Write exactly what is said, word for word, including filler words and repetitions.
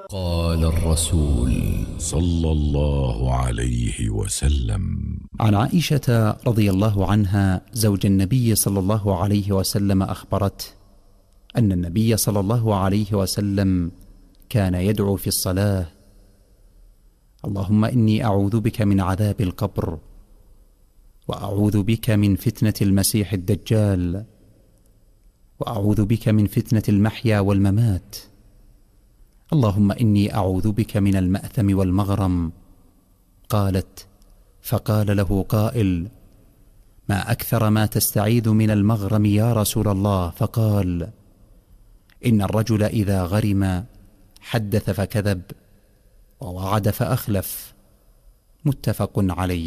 قال الرسول صلى الله عليه وسلم: عن عائشة رضي الله عنها زوج النبي صلى الله عليه وسلم أخبرت أن النبي صلى الله عليه وسلم كان يدعو في الصلاة: اللهم إني أعوذ بك من عذاب القبر، وأعوذ بك من فتنة المسيح الدجال، وأعوذ بك من فتنة المحيا والممات، اللهم إني أعوذ بك من المأثم والمغرم. قالت: فقال له قائل: ما أكثر ما تستعيذ من المغرم يا رسول الله؟ فقال: إن الرجل إذا غرم حدث فكذب، ووعد فأخلف. متفق عليه.